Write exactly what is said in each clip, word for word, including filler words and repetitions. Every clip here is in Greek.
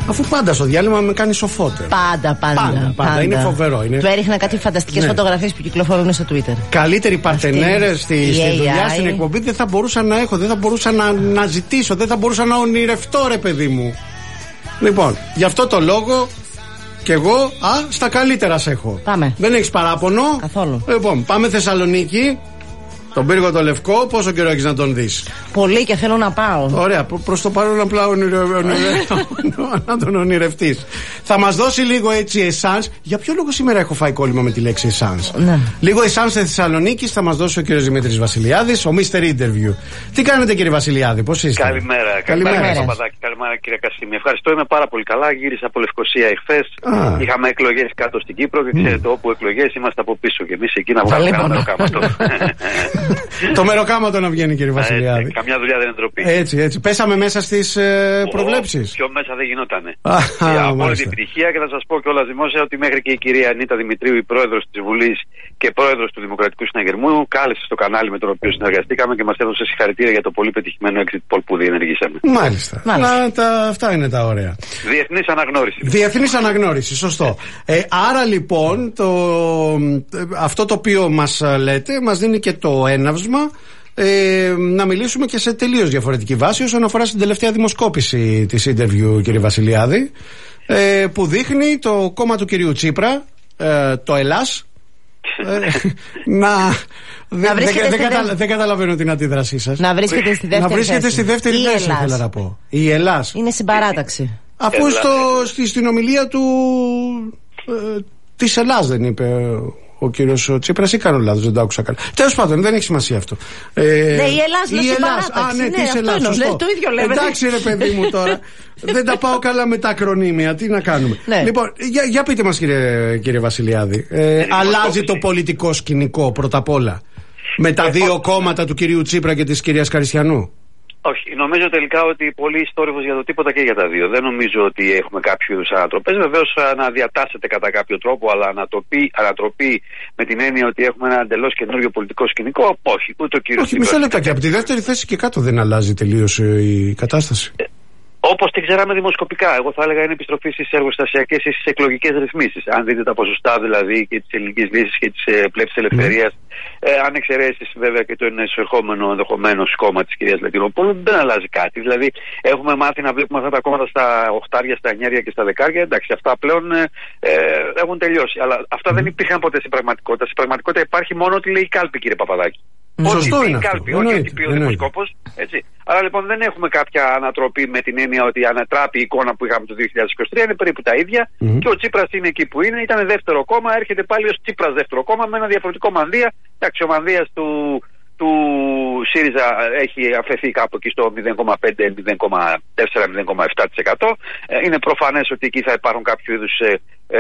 Αφού πάντα στο διάλειμμα με κάνει σοφότερο. Πάντα, πάντα. Πάντα, πάντα. πάντα. Είναι φοβερό. Είναι... Του έριχνα κάτι φανταστικές ναι. φωτογραφίες που κυκλοφορούν στο Twitter. Καλύτεροι παρτενέρες στη, στη δουλειά, στην εκπομπή δεν θα μπορούσα να έχω, δεν θα μπορούσα να, να ζητήσω, δεν θα μπορούσα να ονειρευτώ, ρε παιδί μου. Λοιπόν, γι' αυτό το λόγο. Και εγώ, α, στα καλύτερα σε έχω. Πάμε. Δεν έχεις παράπονο. Καθόλου. Λοιπόν, πάμε Θεσσαλονίκη. Τον Πύργο το Λευκό, πόσο καιρό έχεις να τον δεις? Πολύ και θέλω να πάω. Ωραία, προς το παρόν απλά να τον ονειρευτείς. Θα μας δώσει λίγο έτσι essence. Για ποιο λόγο σήμερα έχω φάει κόλλημα με τη λέξη essence? Ναι. Λίγο essence στη Θεσσαλονίκη θα μας δώσει ο κύριος Δημήτρης Βασιλιάδης, ο μίστερ Interview. Τι κάνετε κύριε Βασιλιάδη, πώς είστε? Καλημέρα. Καλημέρα, Καλημέρα κύριε Κασίμη. Ευχαριστώ, είμαι πάρα πολύ καλά. Γύρισα από Λευκοσία εχθές. Είχαμε εκλογές κάτω στην Κύπρο και ξέρετε, όπου εκλογές είμαστε από πίσω και εμείς εκεί να βγάλουμε ένα μεροκάματο. Το μεροκάματο να βγαίνει κύριε Βασιλιάδη. Έτσι, καμιά δουλειά δεν είναι ντροπή. Έτσι, έτσι. Πέσαμε μέσα στις ε, προβλέψεις. Πιο μέσα δεν γινότανε. Για απόλυτη επιτυχία και θα σας πω κιόλας δημόσια ότι μέχρι και η κυρία Ανίτα Δημητρίου, η πρόεδρος της Βουλής και πρόεδρος του Δημοκρατικού Συναγερμού, κάλεσε στο κανάλι με τον οποίο συνεργαστήκαμε και μας έδωσε συγχαρητήρια για το πολύ πετυχημένο exit poll που διενεργήσαμε. Μάλιστα. Μάλιστα. Να, τα, αυτά είναι τα ωραία. Διεθνής αναγνώριση. Διεθνής αναγνώριση, σωστό. ε, άρα λοιπόν το, αυτό το οποίο μας λέτε μας δίνει και το έναυσμα Ε, να μιλήσουμε και σε τελείως διαφορετική βάση όσον αφορά στην τελευταία δημοσκόπηση της Interview, κύριε Βασιλιάδη, ε, που δείχνει το κόμμα του κυρίου Τσίπρα, ε, το Ελλάς, ε, να δεν δε, δε, κατα, δε καταλαβαίνω την αντίδρασή σας. Να βρίσκεται στη δεύτερη, να βρίσκεται θέση. στη δεύτερη θέση, ήθελα να πω. Η Ελλάς είναι συμπαράταξη. Αφού στο, στη, στην ομιλία του ε, της Ελλάς δεν είπε ο κύριος Τσίπρας, ή κάνω λάθος, δεν το άκουσα καλά. Τέλος πάντων, δεν έχει σημασία αυτό. Ε, ναι, η Ελλάς είναι συμπαράταξη. Α, ναι, ναι, της Ελλάς, ναι, το ίδιο λέμε. Εντάξει ρε παιδί μου τώρα, δεν τα πάω καλά με τα ακρονίμια, τι να κάνουμε. Ναι. Λοιπόν, για, για πείτε μας κύριε, κύριε Βασιλιάδη, ε, αλλάζει το πολιτικό σκηνικό πρώτα απ' όλα με τα δύο κόμματα του κυρίου Τσίπρα και της κυρίας Καριστιανού? Όχι, νομίζω τελικά ότι πολύ ιστόρυβος για το τίποτα και για τα δύο. Δεν νομίζω ότι έχουμε κάποιου είδους ανατροπές. Βεβαίως να διατάσσεται κατά κάποιο τρόπο, αλλά ανατροπή, ανατροπή με την έννοια ότι έχουμε ένα εντελώς καινούριο πολιτικό σκηνικό, όχι. Ούτε ο κύριος. Όχι, μισό λεπτό, και από τη δεύτερη θέση και κάτω δεν αλλάζει τελείως η κατάσταση. Ε, Όπως την ξέραμε δημοσκοπικά, εγώ θα έλεγα είναι επιστροφή στις εργοστασιακές ή στις εκλογικές ρυθμίσεις. Αν δείτε τα ποσοστά δηλαδή και της ελληνικής λύσης και της ε, πλεύσης ελευθερίας, mm. ε, αν εξαιρέσεις βέβαια και το εισερχόμενο ενδεχομένως κόμμα της κυρίας Λετινοπούλου, δεν αλλάζει κάτι. Δηλαδή, έχουμε μάθει να βλέπουμε αυτά τα κόμματα στα οχτάρια, στα εννιάρια και στα δεκάρια. Εντάξει, αυτά πλέον ε, ε, έχουν τελειώσει. Αλλά αυτά mm. δεν υπήρχαν ποτέ στην πραγματικότητα. Στην πραγματικότητα υπάρχει μόνο ότι λέει η κάλπη, κύριε Παπαδάκη. Σωστό είναι αυτό. Κάλπη, όχι ότι πει ο δημοσκόπος. Άρα λοιπόν δεν έχουμε κάποια ανατροπή με την έννοια ότι ανατράπει η εικόνα που είχαμε το δύο χιλιάδες είκοσι τρία, είναι περίπου τα ίδια mm-hmm. και ο Τσίπρας είναι εκεί που είναι. Ήταν δεύτερο κόμμα, έρχεται πάλι ως Τσίπρας δεύτερο κόμμα με ένα διαφορετικό μανδύα. Εντάξει, ο μανδύας του, του ΣΥΡΙΖΑ έχει αφαιθεί κάπου εκεί στο μηδέν κόμμα πέντε, μηδέν κόμμα τέσσερα, μηδέν κόμμα επτά τοις εκατό. Είναι προφανές ότι εκεί θα υπάρχουν κάποιο είδους ε, ε,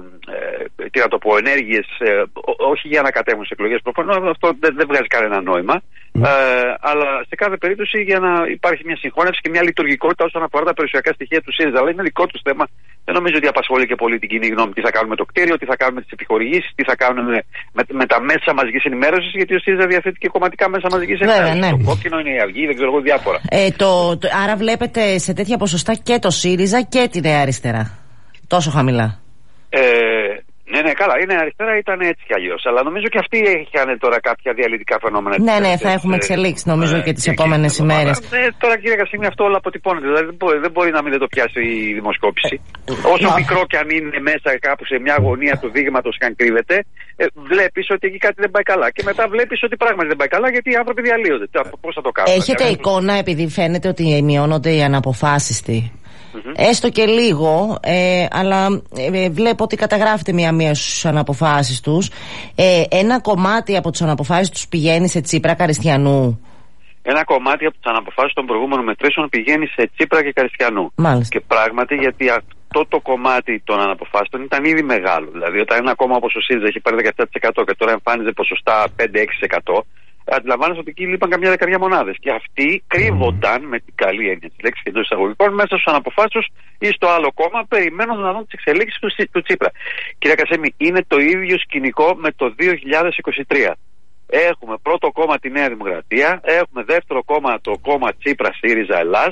ε, τι να το πω, ενέργειες, ε, όχι για να κατέβουν σε εκλογές προφανώς, αυτό δεν, δεν βγάζει κανένα νόημα. Mm. Ε, αλλά σε κάθε περίπτωση για να υπάρχει μια συγχώνευση και μια λειτουργικότητα όσον αφορά τα περιουσιακά στοιχεία του ΣΥΡΙΖΑ. Αλλά είναι δικό του θέμα. Δεν νομίζω ότι απασχολεί και πολύ την κοινή γνώμη τι θα κάνουμε με το κτίριο, τι θα κάνουμε με τις επιχορηγήσεις, τι θα κάνουμε με, με, με τα μέσα μαζικής ενημέρωσης. Γιατί ο ΣΥΡΙΖΑ διαθέτει και κομματικά μέσα μαζικής ενημέρωσης. Ναι. Το κόκκινο είναι η Αυγή, δεν ξέρω εγώ, διάφορα. Ε, το, το, άρα βλέπετε σε τέτοια ποσοστά και το ΣΥΡΙΖΑ και τη Νέα Αριστερά. Τόσο χαμηλά. Ε, ναι, ναι, καλά. Είναι αριστερά, ήταν έτσι κι αλλιώς. Αλλά νομίζω και αυτοί είχαν τώρα κάποια διαλυτικά φαινόμενα. Ναι, ναι, θα έχουμε εξελίξει νομίζω ε, και τις επόμενες ημέρες. Ναι, τώρα κύριε Κασίμη, αυτό όλο αποτυπώνεται. Δηλαδή δεν μπορεί, δεν μπορεί να μην δεν το πιάσει η δημοσκόπηση. Όσο μικρό κι αν είναι μέσα κάπου σε μια γωνία του δείγματος και αν κρύβεται, ε, βλέπεις ότι εκεί κάτι δεν πάει καλά. Και μετά βλέπεις ότι πράγματι δεν πάει καλά γιατί οι άνθρωποι διαλύονται. Πώς θα το κάνουμε? Έχετε εικόνα, επειδή φαίνεται ότι μειώνονται οι αναποφάσιστοι. Mm-hmm. Έστω και λίγο, ε, αλλά ε, βλέπω ότι καταγράφεται μία-μία στους αναποφάσεις τους. Ε, ένα κομμάτι από τους αναποφάσεις τους πηγαίνει σε Τσίπρα Καριστιανού. Ένα κομμάτι από τις αναποφάσεις των προηγούμενων μετρήσεων πηγαίνει σε Τσίπρα και Καριστιανού. Μάλιστα. Και πράγματι γιατί αυτό το κομμάτι των αναποφάσεων ήταν ήδη μεγάλο. Δηλαδή όταν ένα κόμμα όπως ο ΣΥΡΙΖΑ έχει πάρει δεκαεπτά τοις εκατό και τώρα εμφάνιζε ποσοστά πέντε έξι τοις εκατό, αντιλαμβάνεσαι ότι εκεί λείπαν καμιά δεκαριά μονάδες. Και αυτοί κρύβονταν με την καλή έννοια της λέξης και εντός εισαγωγικών μέσα στους αναποφάσεις ή στο άλλο κόμμα, περιμένοντας να δουν τις εξελίξεις του, του Τσίπρα. Κύριε Κασέμη, είναι το ίδιο σκηνικό με το δύο χιλιάδες είκοσι τρία. Έχουμε πρώτο κόμμα τη Νέα Δημοκρατία, έχουμε δεύτερο κόμμα το κόμμα Τσίπρα ΣΥΡΙΖΑ Ελλάς,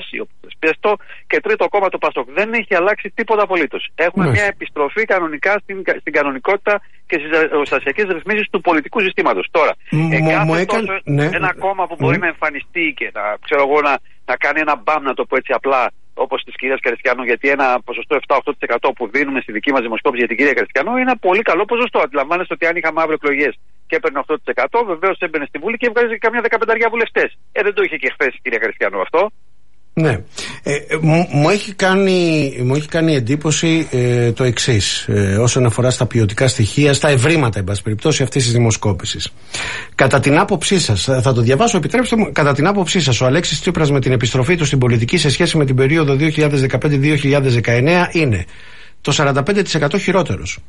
και τρίτο κόμμα το ΠΑΣΟΚ. Δεν έχει αλλάξει τίποτα απολύτως. Έχουμε ναι. μια επιστροφή κανονικά στην, στην κανονικότητα και στις οστασιακές ρυθμίσεις του πολιτικού συστήματος. Τώρα, Μ, ε, κάθε μου τόσο ναι. ένα κόμμα που μπορεί ναι. να εμφανιστεί και να, ξέρω εγώ, να, να κάνει ένα μπαμ, να το πω έτσι απλά, όπως της κυρίας Καριστιανού, γιατί ένα ποσοστό επτά με οκτώ τοις εκατό που δίνουμε στη δική μας δημοσκόπηση για την κυρία Καριστιανού είναι ένα πολύ καλό ποσοστό. Αντιλαμβάνεστε ότι αν είχαμε αύριο εκλογές και έπαιρνε οκτώ τοις εκατό, βεβαίως έμπαινε στη Βουλή και βγάζει καμιά δεκαπενταριά βουλευτές. Ε, δεν το είχε και χθες η κυρία Καριστιανού αυτό. Ναι. Ε, μου, μου, έχει κάνει, μου έχει κάνει εντύπωση ε, το εξής ε, όσον αφορά στα ποιοτικά στοιχεία, στα ευρήματα, εν πάση περιπτώσει, αυτής της δημοσκόπησης. Κατά την άποψή σας, θα το διαβάσω, επιτρέψτε μου, κατά την άποψή σας, ο Αλέξης Τσίπρας με την επιστροφή του στην πολιτική σε σχέση με την περίοδο δύο χιλιάδες δεκαπέντε με δύο χιλιάδες δεκαεννέα είναι το σαράντα πέντε τοις εκατό χειρότερος,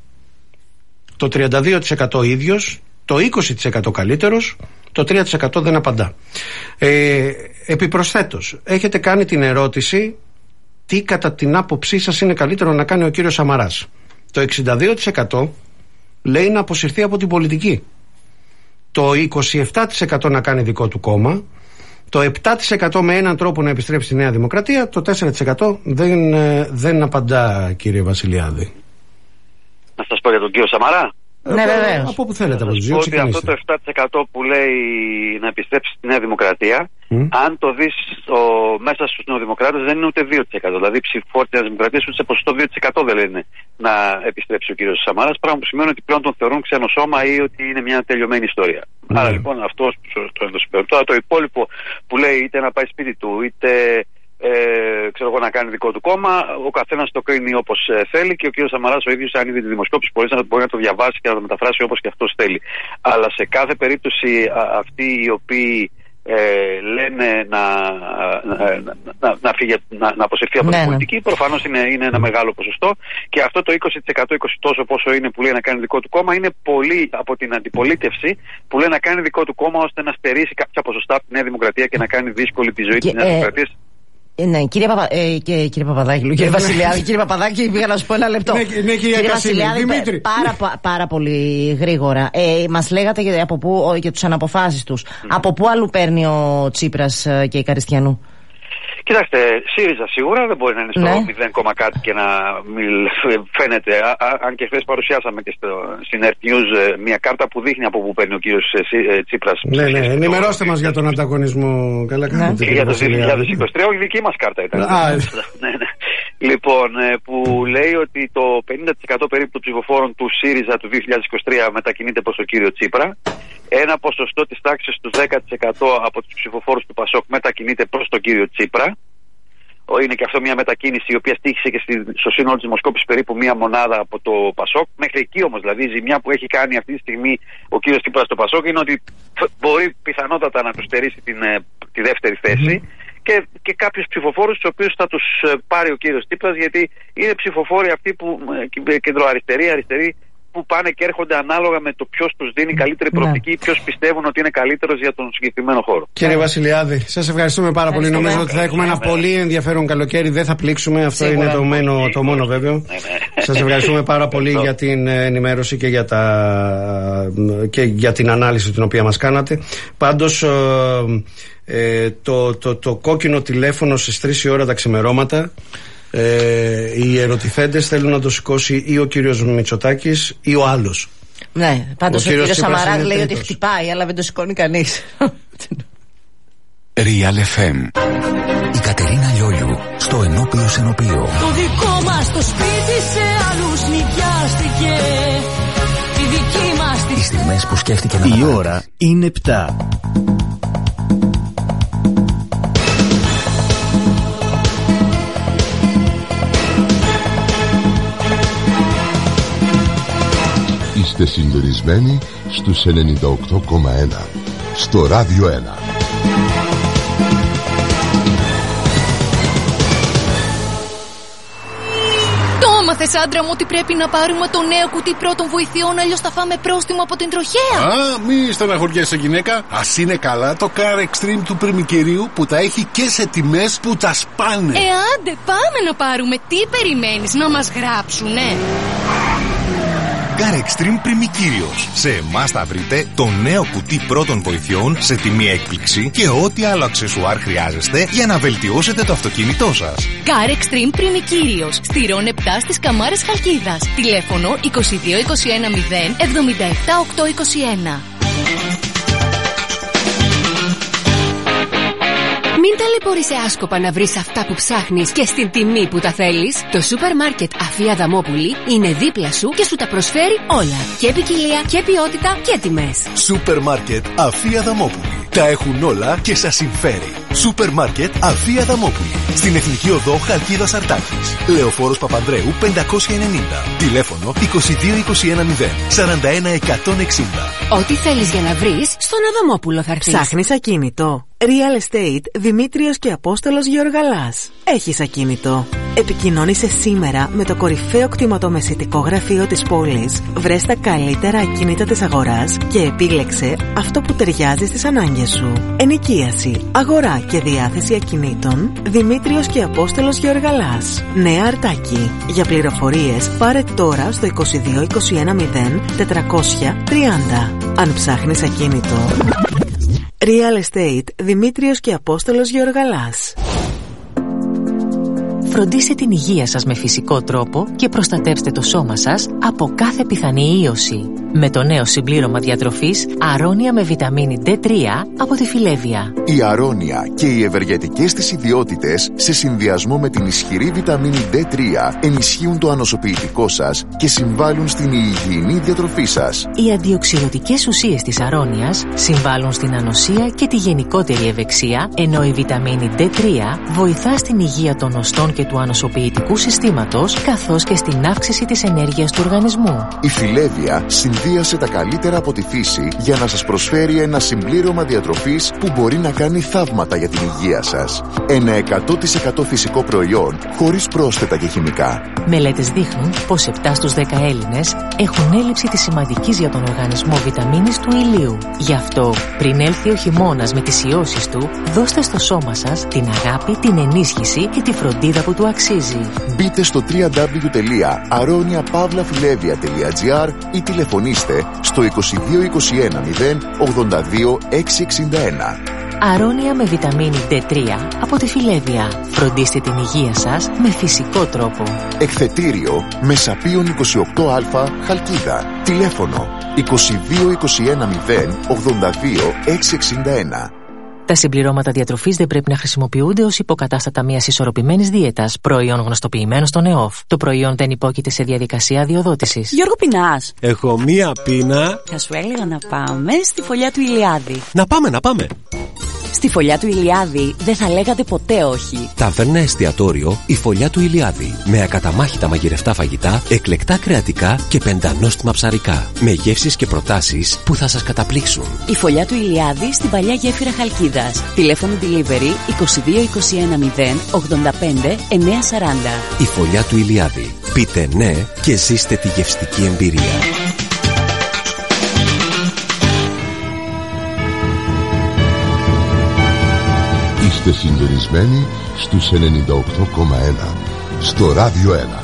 το τριάντα δύο τοις εκατό ίδιος, το είκοσι τοις εκατό καλύτερος, το τρία τοις εκατό δεν απαντά. Ε, επιπροσθέτως, έχετε κάνει την ερώτηση τι κατά την άποψή σας είναι καλύτερο να κάνει ο κύριος Σαμαράς. Το εξήντα δύο τοις εκατό λέει να αποσυρθεί από την πολιτική. Το είκοσι επτά τοις εκατό να κάνει δικό του κόμμα. Το επτά τοις εκατό με έναν τρόπο να επιστρέψει στη Νέα Δημοκρατία. Το τέσσερα τοις εκατό δεν, δεν απαντά, κύριε Βασιλιάδη. Να σας πω για τον κύριο Σαμαρά. Ναι, βέβαια. Από όπου θέλετε, από τους δύο. Ότι αυτό το επτά τοις εκατό που λέει να επιστρέψει στη Νέα Δημοκρατία, mm. αν το δεις ο, μέσα στους νεοδημοκράτες, δεν είναι ούτε δύο τοις εκατό. Δηλαδή, ψηφοφόροι της Νέας Δημοκρατίας ούτε σε ποσοστό δύο τοις εκατό δεν λένε να επιστρέψει ο κύριος Σαμαράς. Πράγμα που σημαίνει ότι πλέον τον θεωρούν ξένο σώμα ή ότι είναι μια τελειωμένη ιστορία. Mm. Άρα λοιπόν αυτό το ενδοσυμπέρον. Τώρα το υπόλοιπο που λέει είτε να πάει σπίτι του, είτε. Ε, ξέρω εγώ, να κάνει δικό του κόμμα. Ο καθένας το κρίνει όπως ε, θέλει και ο κύριος Σαμαράς ο ίδιος, αν είδε τη δημοσκόπηση, μπορεί να, μπορεί να το διαβάσει και να το μεταφράσει όπως και αυτός θέλει. Αλλά σε κάθε περίπτωση α, αυτοί οι οποίοι ε, λένε να, να, να, να, φύγει, να, να αποσυρθεί από ναι, την πολιτική, ναι. προφανώς είναι, είναι ένα μεγάλο ποσοστό. Και αυτό το είκοσι τοις εκατό, είκοσι τόσο πόσο είναι που λέει να κάνει δικό του κόμμα, είναι πολύ από την αντιπολίτευση που λέει να κάνει δικό του κόμμα ώστε να στερήσει κάποια ποσοστά από τη Νέα Δημοκρατία και να κάνει δύσκολη τη ζωή της Νέας Δημοκρατίας. Ναι, κύριε, Παπα, ε, και, κύριε Παπαδάκη, κύριε Βασιλιάδη, κύριε Παπαδάκη, πήγα να σου πω ένα λεπτό. Ναι, ναι, κύριε Βασιλιάδη, Δημήτρη. Πάρα, πάρα πολύ γρήγορα. Ε, μας λέγατε για, από πού, για τους αναποφάσεις τους. Mm. Από πού αλλού παίρνει ο Τσίπρας και η Καριστιανού? Κοιτάξτε, ΣΥΡΙΖΑ σίγουρα δεν μπορεί να είναι στο ναι. μηδέν, κάτι και να μην φαίνεται. Α, α, αν και χθες παρουσιάσαμε και στο, στην Earth News μια κάρτα που δείχνει από πού παίρνει ο κύριος Τσίπρας. Ναι, ναι, ενημερώστε μας για τον ανταγωνισμό. Καλά κάνετε. Και για το δύο χιλιάδες είκοσι τρία, όχι δική μας κάρτα ήταν. Α, ναι, ναι. Λοιπόν, που λέει ότι το πενήντα τοις εκατό περίπου των ψηφοφόρων του ΣΥΡΙΖΑ του δύο χιλιάδες είκοσι τρία μετακινείται προς τον κύριο Τσίπρα. Ένα ποσοστό της τάξης του δέκα τοις εκατό από τους ψηφοφόρους του ΠΑΣΟΚ μετακινείται προς τον κύριο Τσίπρα. Είναι και αυτό μια μετακίνηση η οποία στήχησε και στο σύνολο της δημοσκόπησης περίπου μια μονάδα από το ΠΑΣΟΚ. Μέχρι εκεί όμως, δηλαδή η ζημιά που έχει κάνει αυτή τη στιγμή ο κύριος Τσίπρας στο ΠΑΣΟΚ είναι ότι μπορεί πιθανότατα να του στερήσει την, τη δεύτερη θέση mm-hmm. και, και κάποιους ψηφοφόρους τους οποίους θα τους πάρει ο κύριος Τσίπρας, γιατί είναι ψηφοφόροι αυτοί που κεντροαριστεροί, αριστεροί, που πάνε και έρχονται ανάλογα με το ποιος τους δίνει καλύτερη προοπτική, ναι. ποιος πιστεύουν ότι είναι καλύτερος για τον συγκεκριμένο χώρο. Κύριε Βασιλιάδη, σας ευχαριστούμε πάρα πολύ. Νομίζω ότι θα έχουμε ένα πολύ ενδιαφέρον καλοκαίρι. Δεν θα πλήξουμε, αυτό Σίγουρα. είναι το, μένο, το μόνο βέβαιο. Ναι, ναι. Σας ευχαριστούμε πάρα πολύ για την ενημέρωση και για, τα, και για την ανάλυση την οποία μας κάνατε. Πάντως, ε, το, το, το κόκκινο τηλέφωνο στις τρεις η ώρα τα ξημερώματα. Ε, οι ερωτηθέντες θέλουν να το σηκώσει ή ο κύριος Μητσοτάκης ή ο άλλος. Ναι, πάντως ο, ο κύριος Σαμαράς λέει ότι χτυπάει, αλλά δεν το σηκώνει κανείς. Real εφ εμ. Η Κατερίνα Λιόλιου στο ενώπιο συνοπείο. Το δικό μας το σπίτι σε άλλους νοικιάστηκε. Η δική μας τη... Οι στιγμές που σκέφτηκε να η ώρα είναι επτά. Είστε συντονισμένοι στους ενενήντα οκτώ κόμμα ένα στο Ράδιο ένα. Το έμαθες, άντρα μου, ότι πρέπει να πάρουμε το νέο κουτί πρώτων βοηθειών, αλλιώς θα φάμε πρόστιμο από την τροχέα. Α, μη στεναχωριέσαι, γυναίκα. Ας είναι καλά το Car Extreme του πριμικερίου που τα έχει και σε τιμές που τα σπάνε. Ε, άντε, πάμε να πάρουμε. Τι περιμένεις, να μας γράψουνε? Car Extreme Πριμικύριος. Σε εμάς θα βρείτε το νέο κουτί πρώτων βοηθειών σε τιμή έκπληξη και ό,τι άλλο αξεσουάρ χρειάζεστε για να βελτιώσετε το αυτοκίνητό σας. Car Extreme Πριμικύριος. Στη Ρον επτά στις Καμάρες Χαλκίδας. Τηλέφωνο είκοσι δύο είκοσι ένα μηδέν εβδομήντα επτά οκτακόσια είκοσι ένα. Μην ταλαιπωρείσαι άσκοπα να βρεις αυτά που ψάχνεις και στην τιμή που τα θέλεις. Το σούπερ μάρκετ Αφία Δαμόπουλη είναι δίπλα σου και σου τα προσφέρει όλα. Και ποικιλία και ποιότητα και τιμές. Σούπερ μάρκετ Αφία Δαμόπουλη. Τα έχουν όλα και σας συμφέρει. Σούπερ μάρκετ Αφία Δαμόπουλη. Στην Εθνική Οδό Χαλκίδας Αρτάκης. Λεωφόρος Παπανδρέου πεντακόσια ενενήντα. Τηλέφωνο είκοσι δύο είκοσι ένα μηδέν σαράντα ένα εκατόν εξήντα. Ό,τι θέλεις για να βρεις, στον Αδαμόπουλο θα έρθεις. Ψάχνεις ακίνητο? Real Estate Δημήτριος και Απόστολος Γεωργαλάς. Έχεις ακίνητο? Επικοινώνησε σήμερα με το κορυφαίο κτηματομεσητικό γραφείο της πόλης. Βρες τα καλύτερα ακίνητα της αγοράς και επίλεξε αυτό που ταιριάζει στις ανάγκες σου. Ενοικίαση, αγορά και διάθεση ακινήτων. Δημήτριος και Απόστολος Γεωργαλάς. Νέα Αρτάκη. Για πληροφορίες πάρε τώρα στο είκοσι δύο είκοσι ένα μηδέν τετρακόσια τριάντα. Αν ψάχνεις ακίνητο, Real Estate Δημήτριος και Απόστολος Γεωργαλάς. Φροντίστε την υγεία σας με φυσικό τρόπο και προστατεύστε το σώμα σας από κάθε πιθανή ίωση. Με το νέο συμπλήρωμα διατροφής Αρώνια με βιταμίνη ντι τρία από τη Φιλέβια. Η Αρώνια και οι ευεργετικές της ιδιότητες σε συνδυασμό με την ισχυρή βιταμίνη ντι τρία ενισχύουν το ανοσοποιητικό σας και συμβάλλουν στην υγιεινή διατροφή σας. Οι αντιοξυδοτικές ουσίες της Αρώνιας συμβάλλουν στην ανοσία και τη γενικότερη ευεξία, ενώ η βιταμίνη ντι τρία βοηθά στην υγεία των οστών και του ανοσοποιητικού συστήματος, καθώς και στην αύξηση της ενέργειας του οργανισμού. Η Φιλέβια συνδύασε τα καλύτερα από τη φύση για να σας προσφέρει ένα συμπλήρωμα διατροφής που μπορεί να κάνει θαύματα για την υγεία σας. Ένα εκατό τοις εκατό φυσικό προϊόν χωρίς πρόσθετα και χημικά. Μελέτες δείχνουν πως επτά στους δέκα Έλληνες έχουν έλλειψη της σημαντικής για τον οργανισμό βιταμίνης του ηλίου. Γι' αυτό, πριν έλθει ο χειμώνας με τις ιώσεις του, δώστε στο σώμα σας την αγάπη, την ενίσχυση και τη φροντίδα που του αξίζει. Μπείτε στο double-u double-u double-u τελεία aronia pavla filevia τελεία gr ή τηλεφωνήστε στο είκοσι δύο είκοσι ένα μηδέν ογδόντα δύο εξακόσια εξήντα ένα. Αρώνια με βιταμίνη ντι τρία από τη Φιλέβια. Φροντίστε την υγεία σας με φυσικό τρόπο. Εκθετήριο Μεσαπίων είκοσι οκτώ α Χαλκίδα. Τηλέφωνο είκοσι δύο είκοσι ένα μηδέν ογδόντα δύο εξακόσια εξήντα ένα. Τα συμπληρώματα διατροφής δεν πρέπει να χρησιμοποιούνται ως υποκατάστατα μιας ισορροπημένης δίαιτας, προϊόν γνωστοποιημένο στον ΕΟΦ. Το προϊόν δεν υπόκειται σε διαδικασία αδειοδότησης. Γιώργο, πεινάς? Έχω μία πείνα. Θα σου έλεγα να πάμε στη φωλιά του Ηλιάδη. Να πάμε, να πάμε. Στη φωλιά του Ηλιάδη δεν θα λέγατε ποτέ όχι. Ταβέρνα εστιατόριο η Φωλιά του Ηλιάδη. Με ακαταμάχητα μαγειρευτά φαγητά, εκλεκτά κρεατικά και πεντανόστιμα ψαρικά. Με γεύσεις και προτάσεις που θα σας καταπλήξουν. Η Φωλιά του Ηλιάδη στην παλιά γέφυρα Χαλκίδας. Τηλέφωνο delivery είκοσι δύο είκοσι ένα μηδέν ογδόντα πέντε εννιακόσια σαράντα. Η Φωλιά του Ηλιάδη. Πείτε ναι και ζήστε τη γευστική εμπειρία. Είστε συντονισμένοι στους ενενήντα οκτώ κόμμα ένα στο Ράδιο ένα.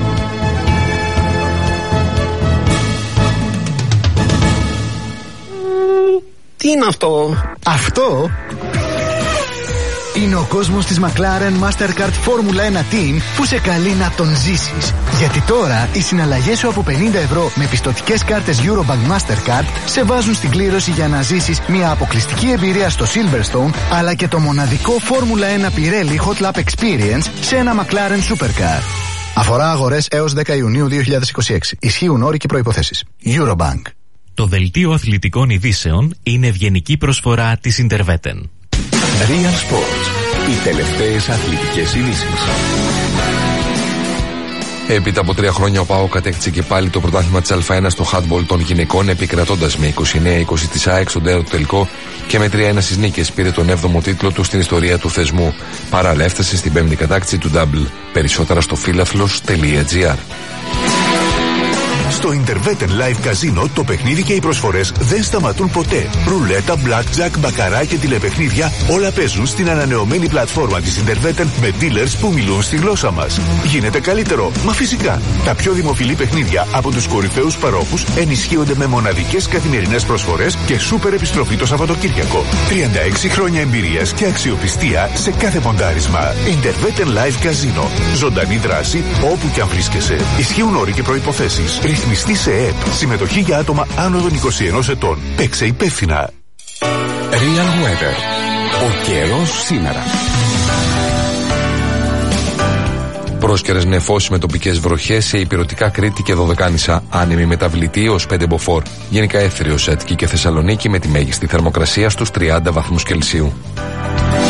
Τι είναι αυτό? Αυτό είναι ο κόσμος της McLaren Mastercard Formula ένα Team που σε καλεί να τον ζήσεις. Γιατί τώρα οι συναλλαγές σου από πενήντα ευρώ με πιστωτικές κάρτες Eurobank Mastercard σε βάζουν στην κλήρωση για να ζήσεις μια αποκλειστική εμπειρία στο Silverstone, αλλά και το μοναδικό Formula ένα Pirelli Hot Lap Experience σε ένα McLaren Supercar. Αφορά αγορές έως δέκα Ιουνίου δύο χιλιάδες είκοσι έξι. Ισχύουν όροι και προϋποθέσεις. Eurobank. Το δελτίο αθλητικών ειδήσεων είναι ευγενική προσφορά της Interveten. Real Sports. Οι τελευταίες αθλητικές ειδήσεις. Έπειτα από τρία χρόνια ο ΠΑΟΚ κατέκτησε και πάλι το πρωτάθλημα της Α1 στο handball των γυναικών, επικρατώντας με είκοσι εννέα είκοσι της ΑΕΚ στον τέταρτο τελικό και με τρία ένα στις νίκες πήρε τον έβδομο τίτλο του στην ιστορία του θεσμού. Παράλληλα έφτασε στην πέμπτη κατάκτηση του double. Περισσότερα στο φίλαθλος τελεία τζι άρ. Στο Interveten Live Casino το παιχνίδι και οι προσφορές δεν σταματούν ποτέ. Ρουλέτα, blackjack, μπακαρά και τηλεπαιχνίδια όλα παίζουν στην ανανεωμένη πλατφόρμα της Interveten με dealers που μιλούν στη γλώσσα μας. Γίνεται καλύτερο, μα φυσικά. Τα πιο δημοφιλή παιχνίδια από τους κορυφαίους παρόχους ενισχύονται με μοναδικές καθημερινές προσφορές και σούπερ επιστροφή το Σαββατοκύριακο. τριάντα έξι χρόνια εμπειρίας και αξιοπιστία σε κάθε ποντάρισμα. Interveten Live Casino. Ζωντανή δράση όπου και αν βρίσκεσαι. Ισχύουν όροι και προϋποθέσεις. Ρυθμιστή σε ΕΕΠ. Συμμετοχή για άτομα άνω των είκοσι ενός ετών. Παίξε υπεύθυνα. Real Weather. Ο καιρός σήμερα. Πρόσκαιρες νεφώσεις με τοπικές βροχές σε ηπειρωτικά Κρήτη και Δωδεκάνησα. Άνεμη μεταβλητή ως πέντε μποφόρ. Γενικά έθριος Αττική και Θεσσαλονίκη με τη μέγιστη θερμοκρασία στους τριάντα βαθμούς Κελσίου.